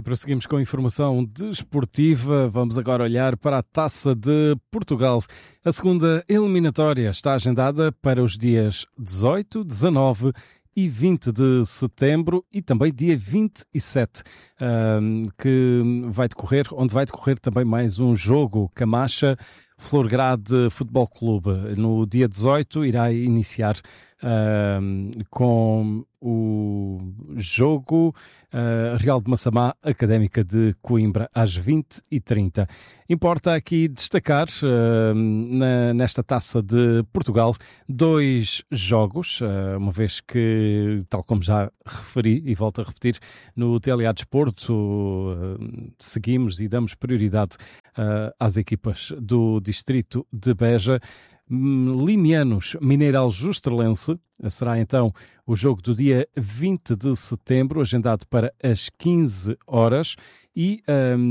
E prosseguimos com a informação desportiva. Vamos agora olhar para a Taça de Portugal. A segunda eliminatória está agendada para os dias 18, 19 e 20 de setembro e também dia 27, onde vai decorrer também mais um jogo, Camacha Florgrade Futebol Clube. No dia 18 irá iniciar com o jogo Real de Massamá, Académica de Coimbra, às 20h30. Importa aqui destacar, nesta Taça de Portugal, 2 jogos, uma vez que, tal como já referi e volto a repetir, no TLA Desporto seguimos e damos prioridade às equipas do distrito de Beja. Limianos, Mineiral Justelense, será então o jogo do dia 20 de setembro, agendado para as 15 horas, e